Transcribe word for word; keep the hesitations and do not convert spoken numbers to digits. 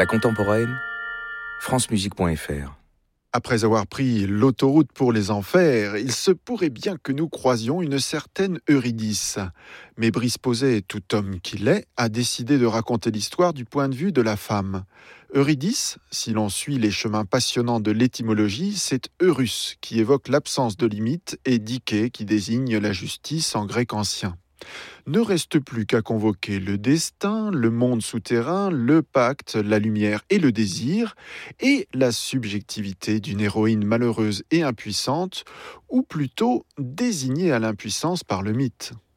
La contemporaine, francemusique point f r. Après avoir pris l'autoroute pour les enfers, il se pourrait bien que nous croisions une certaine Eurydice. Mais Brice Pauset, tout homme qu'il est, a décidé de raconter l'histoire du point de vue de la femme. Eurydice, si l'on suit les chemins passionnants de l'étymologie, c'est Eurus qui évoque l'absence de limite et Dike qui désigne la justice en grec ancien. Ne reste plus qu'à convoquer le destin, le monde souterrain, le pacte, la lumière et le désir, et la subjectivité d'une héroïne malheureuse et impuissante, ou plutôt désignée à l'impuissance par le mythe.